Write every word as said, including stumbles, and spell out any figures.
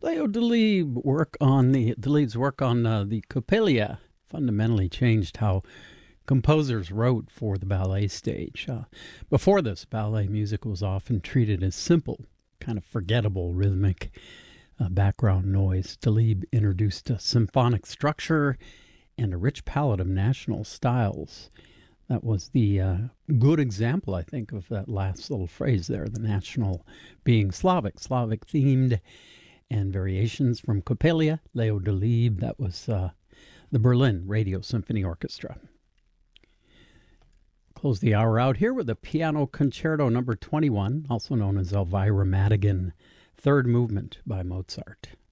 Leo Delibes work on the Delibes' work on uh, the Coppelia fundamentally changed how composers wrote for the ballet stage. Uh, before this, ballet music was often treated as simple, kind of forgettable rhythmic uh, background noise. Delibes introduced a symphonic structure and a rich palette of national styles. That was the uh, good example, I think, of that last little phrase there, the national being Slavic, Slavic themed, and variations from Coppelia, Leo Delibes. That was uh, the Berlin Radio Symphony Orchestra. Close the hour out here with a piano concerto number twenty-one, also known as Elvira Madigan, third movement by Mozart.